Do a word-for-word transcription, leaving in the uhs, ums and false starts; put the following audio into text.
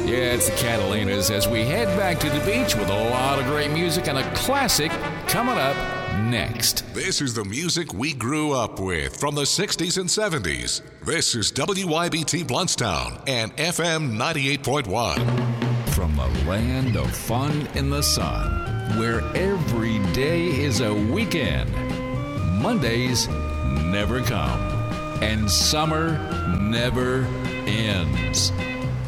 Yeah, it's the Catalinas as we head back to the beach with a lot of great music and a classic coming up next. This is the music we grew up with from the sixties and seventies. This is W Y B T Bluntstown and F M ninety-eight point one. From the land of fun in the sun, where every day is a weekend, Mondays never come, and summer never ends.